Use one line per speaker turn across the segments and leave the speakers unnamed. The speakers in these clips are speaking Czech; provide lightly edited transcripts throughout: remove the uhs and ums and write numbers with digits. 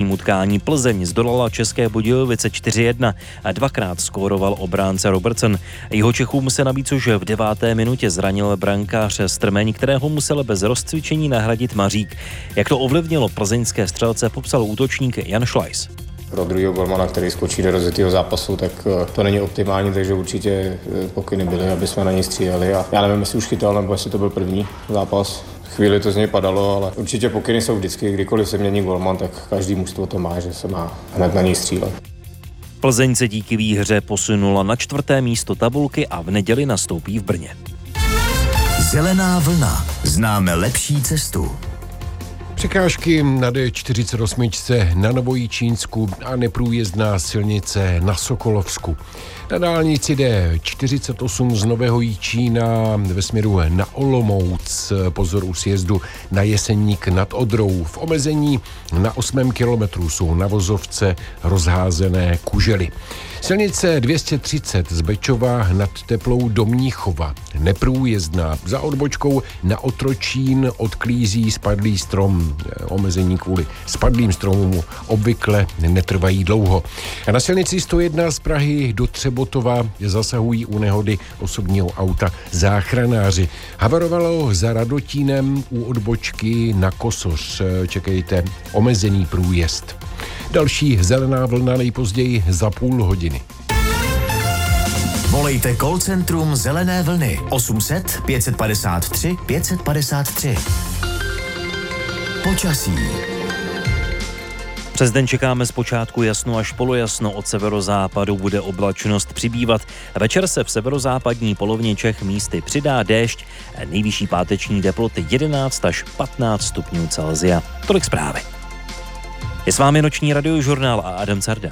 prvním utkání Plzeň zdolala České Budějovice 4-1 a dvakrát skóroval obránce Robertson. Jeho Čechům se navíc už v 9. minutě zranil brankář Strmeň, kterého musel bez rozcvičení nahradit Mařík. Jak to ovlivnilo plzeňské střelce, popsal útočník Jan Šlajs.
Pro druhého golmana, který skočí do rozjetého zápasu, tak to není optimální, takže určitě pokyny byly, aby jsme na něj stříleli. A já nevím, jestli už chytal, nebo jestli to byl první zápas. Chvíli to z něj padalo, ale určitě pokyny jsou vždycky, kdykoliv se mění golman, tak každý mužstvo to má, že se má hned na něj střílet.
Plzeň se díky výhře posunula na 4. místo tabulky a v neděli nastoupí v Brně.
Zelená vlna. Známe lepší cestu.
Překážky na D48 na Novojičínsku a neprůjezdná silnice na Sokolovsku. Na dálnici D48 z Nového Jičína ve směru na Olomouc, pozor u sjezdu na Jeseník nad Odrou. V omezení na 8. kilometru jsou na vozovce rozházené kužely. Silnice 230 z Bečova nad Teplou do Mníchova. Neprůjezdná. Za odbočkou na Otročín odklízí spadlý strom. Omezení kvůli spadlým stromům obvykle netrvají dlouho. A na silnici 101 z Prahy do Třebotova zasahují u nehody osobního auta záchranáři. Havarovalo za Radotínem u odbočky na Kosoř. Čekejte omezený průjezd. Další zelená vlna nejpozději za půl hodiny.
Volejte call centrum Zelené vlny 800 553 553. Počasí.
Přes den čekáme zpočátku jasno až polojasno, od severozápadu bude oblačnost přibývat. Večer se v severozápadní polovině Čech místy přidá déšť, nejvyšší páteční teploty 11 až 15 stupňů Celsia. Tolik zprávy. Je s vámi noční radiožurnál a Adam Carda.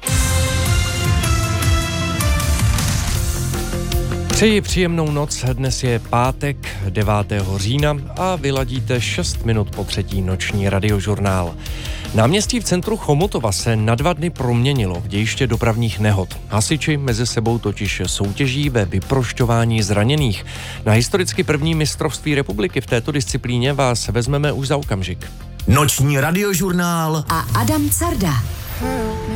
Přeji příjemnou noc, dnes je pátek 9. října a vyladíte 6 minut po 3. noční radiožurnál. Náměstí v centru Chomutova se na 2 dny proměnilo v dějiště dopravních nehod. Hasiči mezi sebou totiž soutěží ve vyprošťování zraněných. Na historicky první mistrovství republiky v této disciplíně vás vezmeme už za okamžik.
Noční radiožurnál
a Adam Carda.